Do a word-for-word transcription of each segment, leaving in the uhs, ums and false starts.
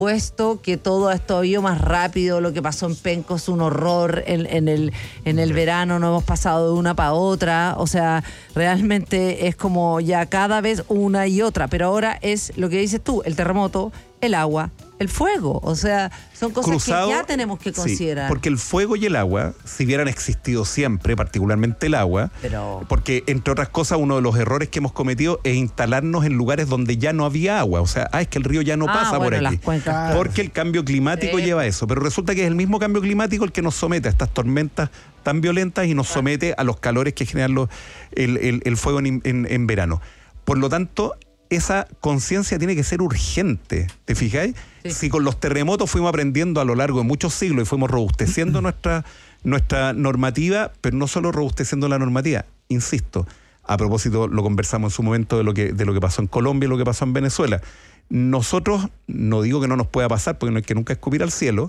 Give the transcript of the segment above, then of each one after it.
Puesto que todo esto ha ido más rápido, lo que pasó en Penco es un horror, en, en, el, en el verano no hemos pasado de una para otra, o sea, realmente es como ya cada vez una y otra, pero ahora es lo que dices tú, el terremoto, el agua, el fuego, o sea, son cosas Cruzado, que ya tenemos que considerar. Sí, porque el fuego y el agua, si hubieran existido siempre, particularmente el agua, pero... porque entre otras cosas uno de los errores que hemos cometido es instalarnos en lugares donde ya no había agua, o sea, ah, es que el río ya no ah, pasa bueno, por aquí, cuencas, porque el cambio climático sí. lleva a eso, pero resulta que es el mismo cambio climático el que nos somete a estas tormentas tan violentas y nos claro. somete a los calores que generan los, el, el, el fuego en, en, en verano. Por lo tanto, esa conciencia tiene que ser urgente, ¿te fijáis? Sí. Si con los terremotos fuimos aprendiendo a lo largo de muchos siglos y fuimos robusteciendo nuestra, nuestra normativa, pero no solo robusteciendo la normativa, insisto, a propósito lo conversamos en su momento de lo que, de lo que pasó en Colombia y lo que pasó en Venezuela. Nosotros, no digo que no nos pueda pasar, porque no hay que nunca escupir al cielo,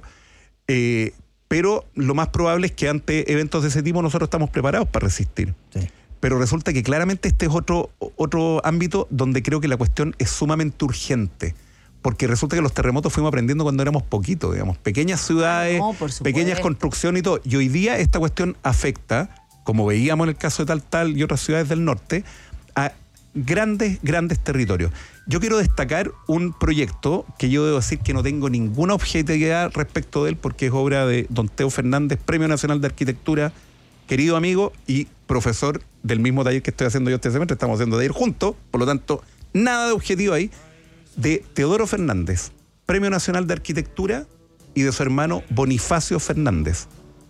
eh, pero lo más probable es que ante eventos de ese tipo nosotros estamos preparados para resistir. Sí. Pero resulta que claramente este es otro, otro ámbito donde creo que la cuestión es sumamente urgente. Porque resulta que los terremotos fuimos aprendiendo cuando éramos poquitos, digamos, pequeñas ciudades, no, pequeñas construcciones y todo. Y hoy día esta cuestión afecta, como veíamos en el caso de Tal Tal y otras ciudades del norte, a grandes, grandes territorios. Yo quiero destacar un proyecto que yo debo decir que no tengo ninguna objetividad respecto de él, porque es obra de don Teo Fernández, Premio Nacional de Arquitectura, querido amigo y profesor del mismo taller que estoy haciendo yo este semestre, estamos haciendo taller juntos, por lo tanto, nada de objetivo ahí, de Teodoro Fernández, Premio Nacional de Arquitectura, y de su hermano Bonifacio Fernández,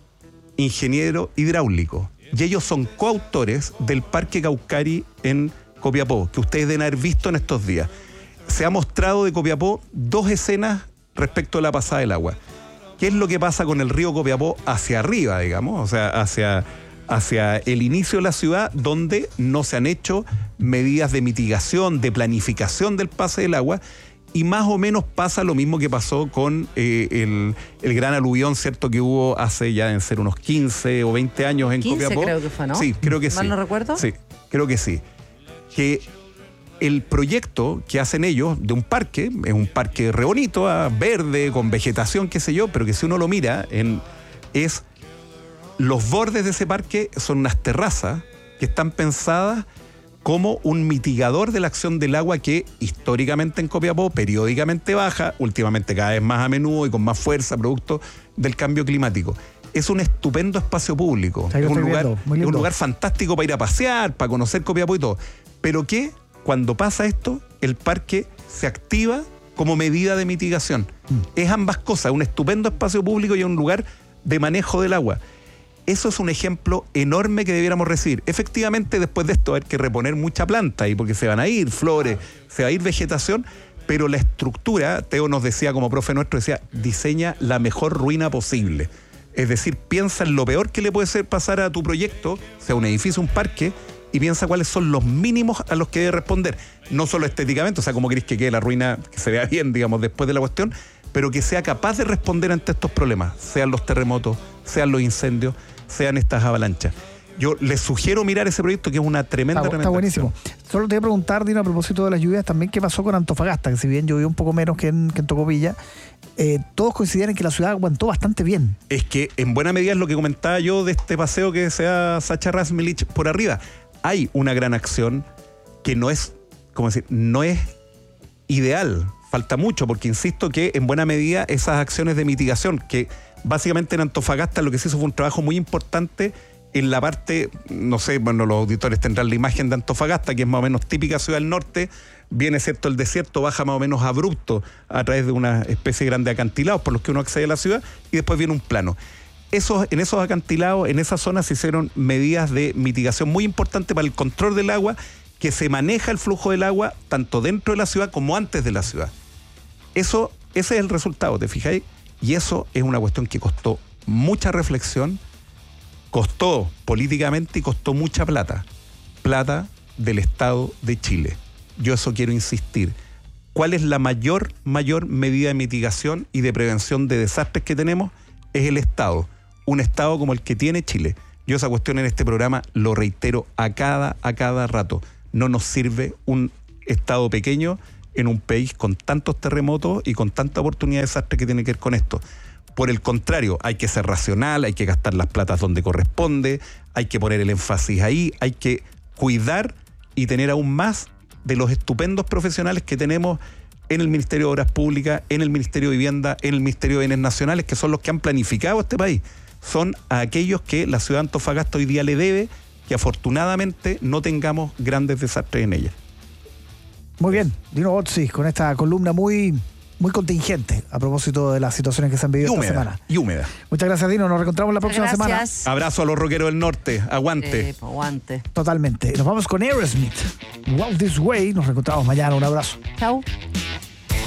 ingeniero hidráulico. Y ellos son coautores del Parque Caucari en Copiapó, que ustedes deben haber visto en estos días. Se ha mostrado de Copiapó dos escenas respecto a la pasada del agua. ¿Qué es lo que pasa con el río Copiapó hacia arriba, digamos? O sea, hacia, hacia el inicio de la ciudad, donde no se han hecho medidas de mitigación, de planificación del pase del agua, y más o menos pasa lo mismo que pasó con eh, el, el gran aluvión, ¿cierto?, que hubo hace ya en ser unos quince o veinte años en quince Copiapó. Creo que fue, ¿no? Sí, creo que sí. ¿Mal no recuerdo? Sí, creo que sí. Que el proyecto que hacen ellos de un parque, es un parque re bonito, verde, con vegetación, qué sé yo, pero que si uno lo mira, en, es los bordes de ese parque son unas terrazas que están pensadas como un mitigador de la acción del agua que históricamente en Copiapó periódicamente baja, últimamente cada vez más a menudo y con más fuerza, producto del cambio climático. Es un estupendo espacio público, es un, lugar, es un lugar fantástico para ir a pasear, para conocer Copiapó y todo, pero que cuando pasa esto, el parque se activa como medida de mitigación. Mm. Es ambas cosas, un estupendo espacio público y un lugar de manejo del agua. Eso es un ejemplo enorme que debiéramos recibir. Efectivamente, después de esto hay que reponer mucha planta, y porque se van a ir flores, se va a ir vegetación, pero la estructura, Teo nos decía como profe nuestro, decía, diseña la mejor ruina posible. Es decir, piensa en lo peor que le puede ser pasar a tu proyecto, sea un edificio, un parque, y piensa cuáles son los mínimos a los que debe responder. No solo estéticamente, o sea, cómo querés que quede la ruina, que se vea bien, digamos, después de la cuestión, pero que sea capaz de responder ante estos problemas, sean los terremotos, sean los incendios, sean estas avalanchas. Yo les sugiero mirar ese proyecto, que es una tremenda, está, tremenda está buenísimo. acción. Solo te voy a preguntar, Dino, a propósito de las lluvias, también qué pasó con Antofagasta, que si bien llovió un poco menos que en, que en Tocopilla, eh, todos consideran que la ciudad aguantó bastante bien. Es que en buena medida es lo que comentaba yo de este paseo que sea Sacha Rasmilich por arriba. Hay una gran acción que no es, ¿cómo decir? No es ideal. Falta mucho, porque insisto que en buena medida esas acciones de mitigación, que básicamente en Antofagasta lo que se hizo fue un trabajo muy importante en la parte, no sé, bueno, los auditores tendrán la imagen de Antofagasta, que es más o menos típica ciudad del norte, viene, ¿cierto?, el desierto, baja más o menos abrupto a través de una especie grande de acantilados por los que uno accede a la ciudad, y después viene un plano. Esos, en esos acantilados, en esa zona se hicieron medidas de mitigación muy importantes para el control del agua, que se maneja el flujo del agua tanto dentro de la ciudad como antes de la ciudad. Eso, ese es el resultado, ¿te fijáis? Y eso es una cuestión que costó mucha reflexión, costó políticamente y costó mucha plata. Plata del Estado de Chile. Yo eso quiero insistir. ¿Cuál es la mayor, mayor medida de mitigación y de prevención de desastres que tenemos? Es el Estado. Un Estado como el que tiene Chile. Yo esa cuestión en este programa lo reitero a cada, a cada rato. No nos sirve un Estado pequeño en un país con tantos terremotos y con tanta oportunidad de desastre que tiene que ver con esto. Por el contrario, hay que ser racional, hay que gastar las platas donde corresponde, hay que poner el énfasis ahí, hay que cuidar y tener aún más de los estupendos profesionales que tenemos en el Ministerio de Obras Públicas, en el Ministerio de Vivienda, en el Ministerio de Bienes Nacionales, que son los que han planificado este país. Son a aquellos que la ciudad de Antofagasta hoy día le debe, que afortunadamente no tengamos grandes desastres en ella. Muy bien, Dino Bozzi, con esta columna muy... muy contingente a propósito de las situaciones que se han vivido y esta húmeda, semana. Y húmeda. Muchas gracias, Dino. Nos reencontramos la próxima Gracias. semana. Abrazo a los rockeros del norte. Aguante. Eh, aguante. Totalmente. Nos vamos con Aerosmith. Walk This Way. Nos reencontramos mañana. Un abrazo. Chau.